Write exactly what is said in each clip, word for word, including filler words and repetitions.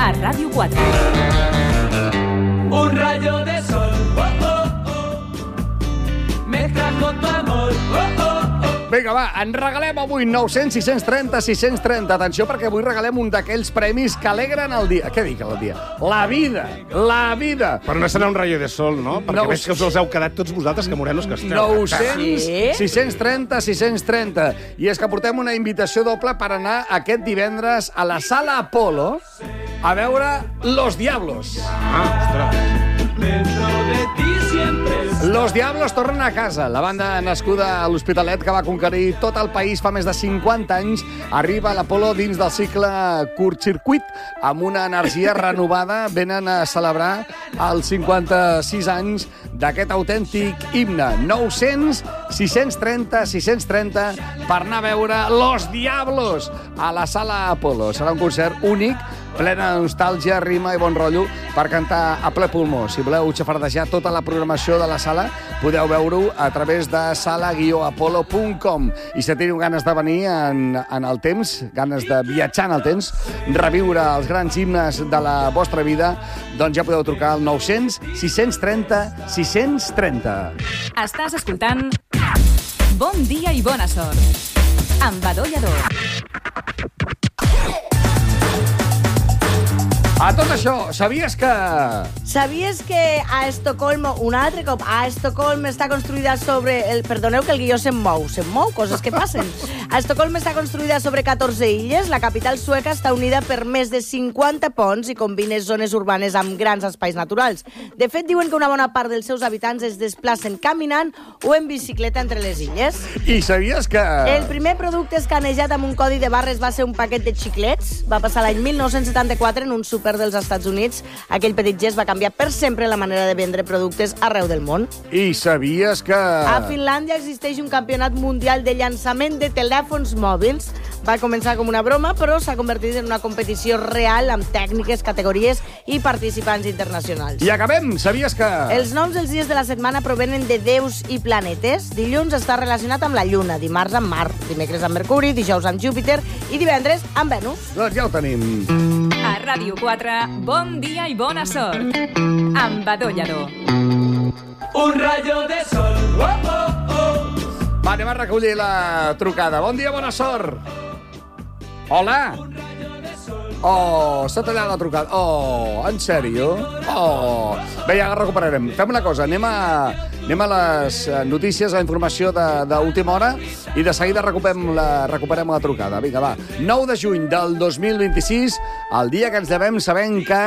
a Ràdio quatre. Un rayo de sol, oh, oh, oh, mezcla con tu amor, oh, oh, oh. Vinga, va, en regalem avui nou-cents, sis-cents trenta, sis-cents trenta. Atenció, perquè avui regalem un d'aquells premis que alegren el dia. Què dic, el dia? La vida, la vida. Però no serà un rayo de sol, no? Perquè No, veig que us els heu quedat tots vosaltres, que morenos que esteu. nou-cents, Sí? sis-cents trenta, sis-cents trenta. I és que portem una invitació doble per anar aquest divendres a la Sala Apolo a veure Los Diablos. Ah, ostres. Dentro de ti siempre es... Los Diablos tornen a casa. La banda nascuda a l'Hospitalet, que va conquerir tot el país fa més de cinquanta anys, arriba a l'Apolo dins del cicle curtcircuit amb una energia renovada. Venen a celebrar els cinquanta-sis anys d'aquest autèntic himne. nou-cents, sis-cents trenta, sis-cents trenta per anar a veure Los Diablos a la Sala Apolo. Serà un concert únic, plena de nostàlgia, rima i bon rotllo per cantar a ple pulmó. Si voleu xafardejar tota la programació de la sala, podeu veure-ho a través de sala guió apolo punt com. I si teniu ganes de venir en, en el temps, ganes de viatjar en el temps, reviure els grans himnes de la vostra vida, doncs ja podeu trucar al nou-cents, sis-cents trenta, sis-cents trenta. Estàs escoltant Bon dia i bona sort amb Badó Lladó. A tot això, sabies que... Sabies que a Estocolmo, un altre cop, a Estocolmo està construïda sobre... El, perdoneu que el guió se'm mou, se'm mou, coses que passen. A Estocolmo està construïda sobre catorze illes. La capital sueca està unida per més de cinquanta ponts i combina zones urbanes amb grans espais naturals. De fet, diuen que una bona part dels seus habitants es desplacen caminant o en bicicleta entre les illes. I sabies que... El primer producte escanejat amb un codi de barres va ser un paquet de xiclets. Va passar l'any mil nou-cents setanta-quatre en un súper dels Estats Units. Aquell petit gest va canviar per sempre la manera de vendre productes arreu del món. I sabies que... A Finlàndia existeix un campionat mundial de llançament de telèfons mòbils. Va començar com una broma, però s'ha convertit en una competició real amb tècniques, categories i participants internacionals. I acabem, sabies que... Els noms dels dies de la setmana provenen de déus i planetes. Dilluns està relacionat amb la Lluna, dimarts amb Mart, dimecres amb Mercuri, dijous amb Júpiter i divendres amb Venus. Doncs ja ho tenim. A Ràdio quatre, bon dia i bona sort amb Badó Lladó. Un rayo de sol, oh, oh, oh. Va, anem a recollir la trucada. Bon dia, bona sort. Hola. Oh, s'ha tallat la trucada. Oh, en sèrio? Oh. Bé, ja la recuperarem. Fem una cosa, anem a, anem a les notícies, a la informació d'última hora i de seguida recuperem la, recuperem la trucada. Vinga, va. nou de juny del dos mil vint-i-sis, el dia que ens llevem sabent que...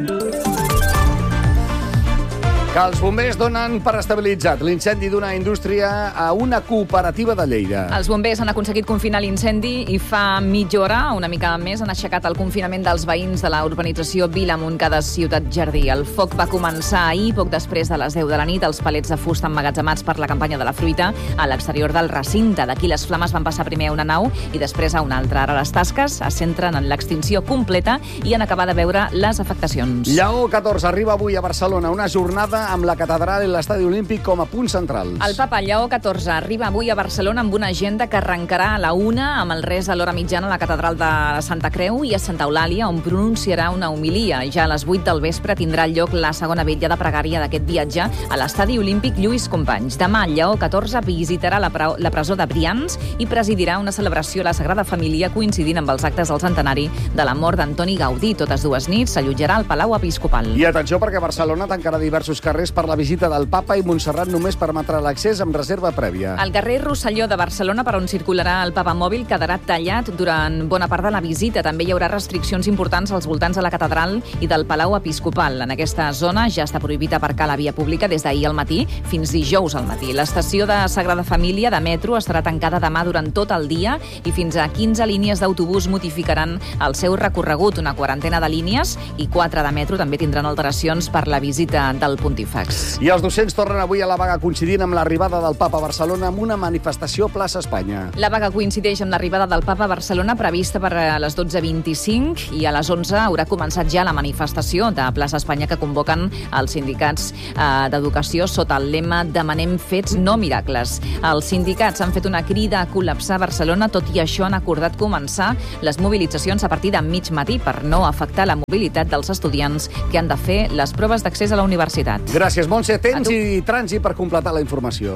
que els bombers donen per estabilitzat l'incendi d'una indústria a una cooperativa de Lleida. Els bombers han aconseguit confinar l'incendi i fa mitja hora, una mica més, han aixecat el confinament dels veïns de la urbanització Vila Montcada Ciutat Jardí. El foc va començar ahir, poc després de les deu de la nit, els palets de fusta emmagatzemats per la campanya de la fruita a l'exterior del recinte. D'aquí les flames van passar primer a una nau i després a una altra. Ara les tasques es centren en l'extinció completa i en acabar de veure les afectacions. Lleó catorze arriba avui a Barcelona, una jornada amb la catedral i l'estadi olímpic com a punts centrals. El papa Lleó catorze arriba avui a Barcelona amb una agenda que arrencarà a la una amb el res a l'hora mitjana a la catedral de Santa Creu i a Santa Eulàlia, on pronunciarà una homilia. Ja a les vuit del vespre tindrà lloc la segona vetlla de pregària d'aquest viatge a l'estadi olímpic Lluís Companys. Demà Lleó catorze visitarà la, pre la presó de Brians i presidirà una celebració a la Sagrada Família coincidint amb els actes del centenari de la mort d'Antoni Gaudí. Totes dues nits s'allotjarà al Palau Episcopal. I atenció, perquè Barcelona tancarà diversos carrers per la visita del papa i Montserrat només permetrà l'accés amb reserva prèvia. El carrer Rosselló de Barcelona, per on circularà el papa mòbil, quedarà tallat durant bona part de la visita. També hi haurà restriccions importants als voltants de la catedral i del Palau Episcopal. En aquesta zona ja està prohibit aparcar la via pública des d'ahir al matí fins dijous al matí. L'estació de Sagrada Família de metro estarà tancada demà durant tot el dia i fins a quinze línies d'autobús modificaran el seu recorregut. Una quarantena de línies i quatre de metro també tindran alteracions per la visita del pontífice. pontífex. I els docents tornen avui a la vaga coincidint amb l'arribada del papa a Barcelona amb una manifestació a plaça Espanya. La vaga coincideix amb l'arribada del papa a Barcelona prevista per a les dotze vint-i-cinc i a les onze haurà començat ja la manifestació de plaça Espanya que convoquen els sindicats eh, d'educació sota el lema Demanem fets, no miracles. Els sindicats han fet una crida a col·lapsar Barcelona, tot i això han acordat començar les mobilitzacions a partir de mig matí per no afectar la mobilitat dels estudiants que han de fer les proves d'accés a la universitat. Gràcies, Montse. Temps i trànsit per completar la informació.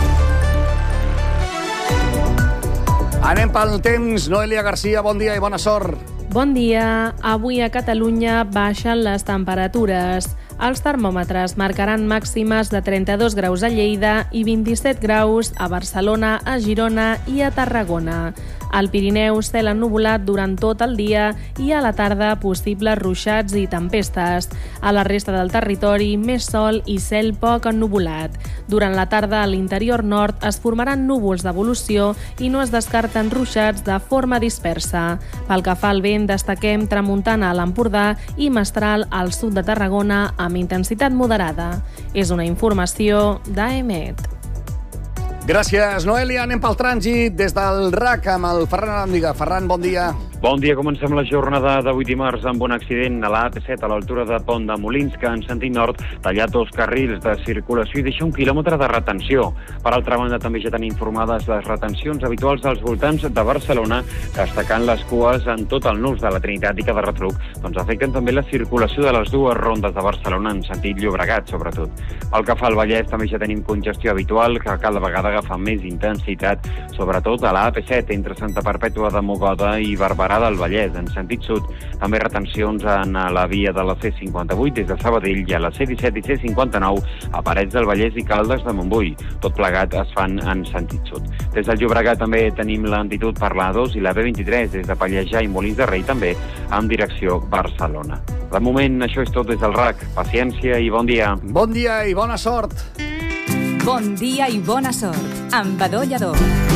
Anem pel temps. Noelia Garcia, bon dia i bona sort. Bon dia. Avui a Catalunya baixen les temperatures. Els termòmetres marcaran màximes de trenta-dos graus a Lleida i vint-i-set graus a Barcelona, a Girona i a Tarragona. Al Pirineu, cel ennuvolat durant tot el dia i a la tarda possibles ruixats i tempestes. A la resta del territori, més sol i cel poc ennuvolat. Durant la tarda, a l'interior nord es formaran núvols d'evolució i no es descarten ruixats de forma dispersa. Pel que fa al vent, destaquem tramuntana a l'Empordà i mestral al sud de Tarragona amb intensitat moderada. És una informació d'A E M E T. Gràcies, Noelia. Anem pel trànsit des del R A C amb el Ferran Aràndiga. Ferran, bon dia. Bon dia, comencem la jornada d'avui dimarts amb un accident a la A P set a l'altura de Pont de Molins, que en sentit nord tallat dos carrils de circulació i deixa un quilòmetre de retenció. Per altra banda, també ja tenim informades les retencions habituals als voltants de Barcelona, destacant les cues en tot el nus de la Trinitat i cada retruc, doncs afecten també la circulació de les dues rondes de Barcelona en sentit Llobregat, sobretot. Pel que fa al Vallès, també ja tenim congestió habitual, que cada vegada agafa més intensitat, sobretot a la A P set, entre Santa Perpètua de Mogoda i Barberà del Vallès, en sentit sud. També retencions en la via de la C cinquanta-vuit des de Sabadell i a la C disset i C cinquanta-nou a Parets del Vallès i Caldes de Montbui. Tot plegat es fan en sentit sud. Des del Llobregat també tenim lentitud per la A dos i la B vint-i-tres des de Pallejà i Molins de Rei, també en direcció Barcelona. De moment, això és tot des del R A C. Paciència i bon dia. Bon dia i bona sort. Bon dia i bona sort, amb Badó Lledó.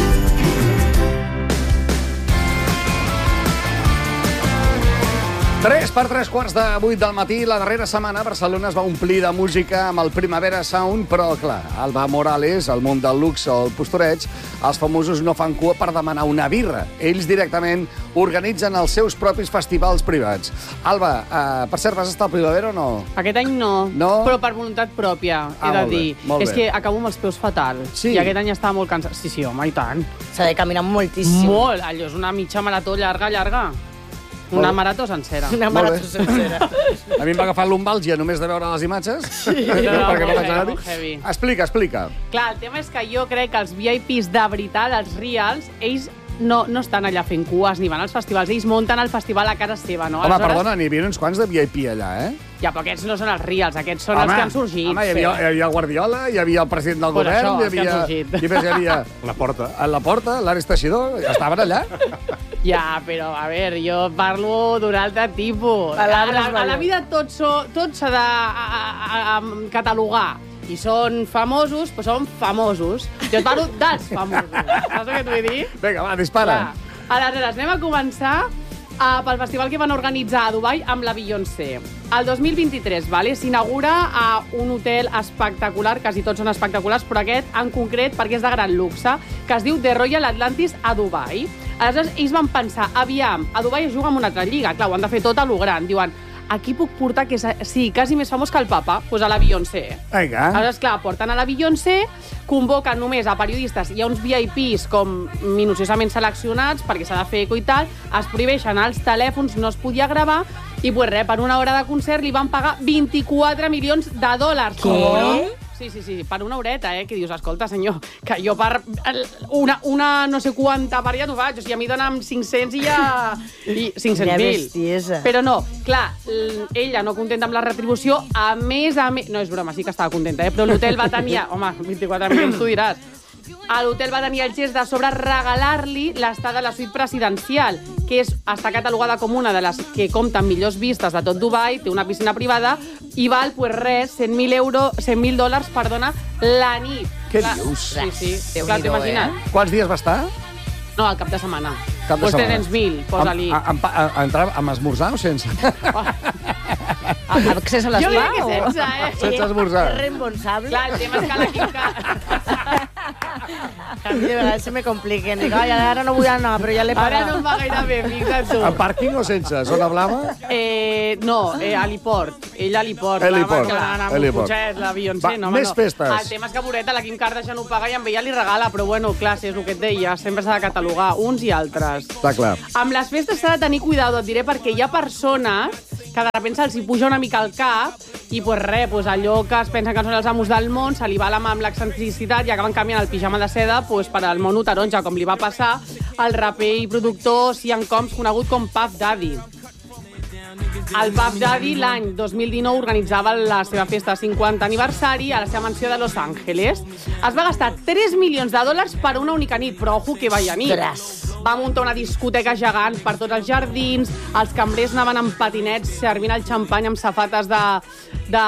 Tres per tres quarts de vuit del matí. La darrera setmana Barcelona es va omplir de música amb el Primavera Sound, però, clar, Alba Morales, el món del luxe o el postureig, els famosos no fan cua per demanar una birra. Ells directament organitzen els seus propis festivals privats. Alba, eh, per cert, vas estar al Primavera o no? Aquest any no, no? però per voluntat pròpia, he ah, de molt dir. Bé, molt és bé. que acabo amb els peus fatal. Sí. I aquest any estava molt cansat. Sí, sí, home, i tant. S'ha de caminar moltíssim. Molt, allò és una mitja marató llarga, llarga. Una marató sencera. Una marató sencera. A mi em va agafar l'umbàlgia només de veure les imatges. Sí, no, perquè no molt vaig anar-hi. heavy. Explica, explica. Clar, el tema és que jo crec que els V I Ps de veritat, els reals, ells no, no estan allà fent cues ni van als festivals. Ells munten el festival a casa seva, no? Home, Aleshores... perdona, n'hi havia uns quants de V I P allà, eh? Ja, però aquests no són els reals, aquests són home, els que han sorgit. Home, hi havia, hi havia el Guardiola, hi havia el president del Pues govern, això, hi els que han havia... sorgit. I més hi havia... La Porta. A la Porta, l'Ares Teixidor, estaven allà. Ja, però, a veure, jo parlo d'un altre tipus. A la, a la, a la vida tot s'ha tot de a, a, a, catalogar. I són famosos, però són famosos. Jo et parlo dels famosos. Saps què t'ho vull dir? Vinga, va, dispara. Clar. Aleshores, anem a començar uh, pel festival que van organitzar a Dubai amb la Beyoncé. El dos mil vint-i-tres, vale, s'inaugura a un hotel espectacular, quasi tots són espectaculars, però aquest en concret perquè és de gran luxe, que es diu The Royal Atlantis a Dubai. Aleshores, ells van pensar, aviam, a Dubai es juga amb una altra lliga, clar, ho han de fer tot a lo gran. Diuen, aquí puc portar que sí, quasi més famós que el papa, doncs a la Beyoncé. Vinga. Aleshores, clar, porten a la Beyoncé, convoquen només a periodistes i a uns V I Ps com minuciosament seleccionats, perquè s'ha de fer eco i tal, es prohibeixen els telèfons, no es podia gravar, i pues res, per una hora de concert li van pagar vint-i-quatre milions de dòlars. Què? Sí, sí, sí, per una horeta, eh? Que dius, escolta, senyor, que jo per una, una no sé quanta per ja t'ho faig. O sigui, a mi dona'm cinc-cents i ja... I cinc-cents mil. bestiesa. Però no, clar, ella no contenta amb la retribució, a més a més... No, és broma, sí que estava contenta, eh? Però l'hotel va tenir... Home, vint-i-quatre milions, tu diràs. A l'hotel va tenir el gest de sobre regalar-li l'estada a la suite presidencial, que és, està catalogada com una de les que compten millors vistes de tot Dubai, té una piscina privada i val, pues res, cent mil euros, cent mil dòlars, perdona, la nit. Què clar, dius? Sí, sí. Déu-n'hi-do, Clar, t'ho imagina't? eh? Quants dies va estar? No, al cap de setmana. Cap de pues setmana. tres-cents mil, posa-li. Amb, amb, amb, amb esmorzar o sense? Accés a Jo l'esplà? crec que sense, eh? Sense esmorzar. És responsable. Clar, el tema és que la Quim... A mi de vegades se me compliquen. Dic, ai, ara no vull anar, però ja l'he Ara pagat. no em va gaire bé, fixa't tu. En pàrquing o sense? Zona blava? Eh, no, eh, a l'Iport. Ella a l'Iport. Heliport. La, va anar amb un Heliport. cotxet, la Beyoncé. Va, no, més no. festes. El tema és que, pobret, la Kim Kardashian ho paga i amb ella li regala, però bueno, clar, si és el que et deia, sempre s'ha de catalogar uns i altres. Està clar. Amb les festes s'ha de tenir cuidado, et diré, perquè hi ha persones que de sobte se'ls hi puja una mica al cap i pues res, pues allò que es pensen que són els amos del món, se li va la mà amb l'excentricitat i acaben canviant el pijama de seda pues, per al mono taronja, com li va passar al raper i productor Sean Combs, conegut com Puff Daddy. El Puff Daddy l'any dos mil dinou organitzava la seva festa cinquanta aniversari a la seva mansió de Los Angeles. Es va gastar tres milions de dòlars per una única nit, però ojo que vaya nit. Va muntar una discoteca gegant per tots els jardins, els cambrers anaven amb patinets servint el xampany amb safates de, de,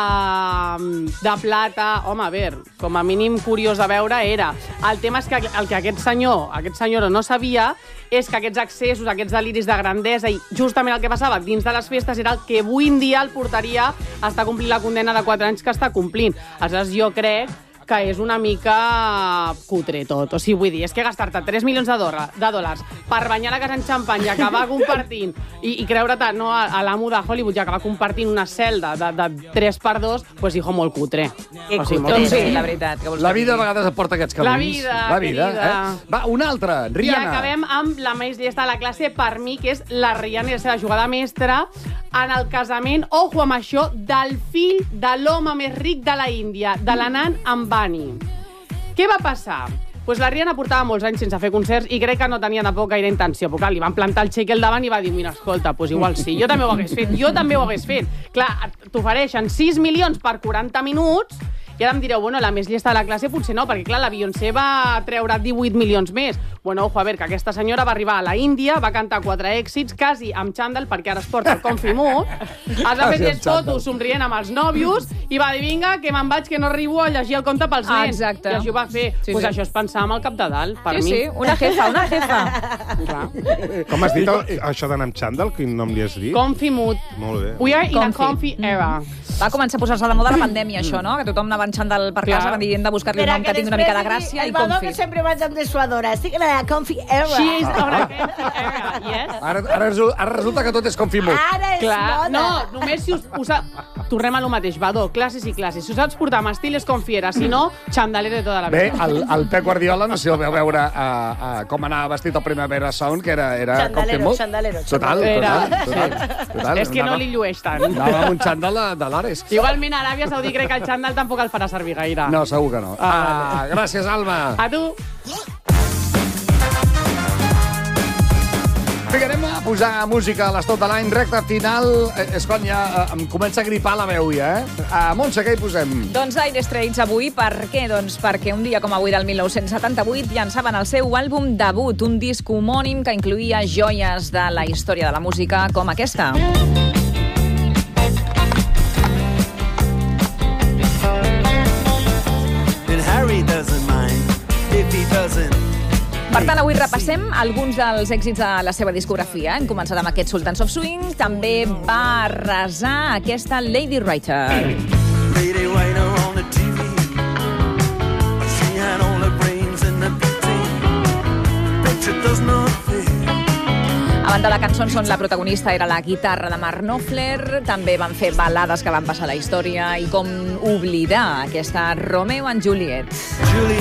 de plata. Home, a veure, com a mínim curiós de veure era. El tema és que el que aquest senyor, aquest senyor no sabia és que aquests accessos, aquests deliris de grandesa i justament el que passava dins de les festes era el que avui en dia el portaria a estar complint la condemna de quatre anys que està complint. Aleshores, jo crec que és una mica cutre tot. O sigui, vull dir, és que gastar-te tres milions de, dòlar, de dòlars per banyar la casa en xampany i acabar compartint i, i creure't no, a, a l'amo de Hollywood i acabar compartint una celda de, de tres per dos, pues, hijo, molt cutre. Que o sigui, cutre. molt Sí, cutre. la veritat. Que vols La que vida a digui? vegades et porta aquests camins. La vida, La vida, querida. eh? Va, una altra, Rihanna. I acabem amb la més llesta de la classe, per mi, que és la Rihanna i la seva jugada mestra en el casament, ojo amb això, del fill de l'home més ric de la Índia, de l'Anand Ambani. Què va passar? Pues la Rihanna portava molts anys sense fer concerts i crec que no tenia tampoc gaire intenció. Però clar, li van plantar el xeque al davant i va dir, mira, escolta, pues igual sí, jo també ho hagués fet, jo també ho hagués fet. Clar, t'ofereixen sis milions per quaranta minuts i ara em direu, bueno, la més llesta de la classe potser no, perquè clar, la Beyoncé va treure divuit milions més. Bueno, ojo, a veure, que aquesta senyora va arribar a la Índia, va cantar quatre èxits, quasi amb xandall, perquè ara es porta el Comfy Mood, es va fer tres fotos somrient amb els nòvios i va dir, vinga, que me'n vaig, que no arribo a llegir el conte pels Ah, nens. exacte. I això ho va fer. Sí, pues sí. això és pensar amb el cap de dalt, per Sí, mi. sí, una jefa, una jefa. Clar. Com has dit el, això d'anar amb xandall? Quin nom li has dit? Comfy Mood. Molt bé. We are in a Comfy. comfy era. Va començar a posar-se de moda la pandèmia, això, no? Que tothom anava en xandall per Clar. casa, van dient de buscar-li un nom que tingui una mica de gràcia i El badó Comfy. que sempre vaig amb dessuadora. Estic en la Comfy Era. She is on a comfy era, yes? Ara, ara, resu- ara resulta que tot és confimut. Ara és Clar, moda. no, només si us... us ha... Tornem a lo mateix, Badó, classes i classes. Si us saps portar amb estil és confiera, si no, xandalera de tota la Bé, vida. el, el Pep Guardiola, no sé si el veu veure a, a com anava vestit el Primavera Sound, que era, era Xandalero, confimut. xandalero, Total, Era- total, total, total. És que no Anava- li llueix tant. Anava amb un xandall de, de l'Ares. Igualment, a Aràbia Saudí crec que el xandall tampoc el farà servir gaire. No, segur que no. Ah, gràcies, Alma. A tu. Ficarem a posar música a l'estot de l'any, recta final. Eh, és quan ja eh, em comença a gripar la veu, ja, eh? A Montse, què hi posem? Doncs Dire Straits avui, per què? Doncs perquè un dia com avui del mil nou-cents setanta-vuit llançaven el seu àlbum debut, un disc homònim que incluïa joies de la història de la música com aquesta. Harry doesn't mind if he doesn't. Per tant, avui repassem alguns dels èxits de la seva discografia. Hem començat amb aquest Sultans of Swing, també va resar aquesta Lady Writer. Lady Writer on the T V. She had all the brains in the picture. Picture does not fit. A banda de cançons on la protagonista era la guitarra de Mark Knopfler, també van fer balades que van passar a la història i com oblidar aquesta Romeo and Juliet. Juliet.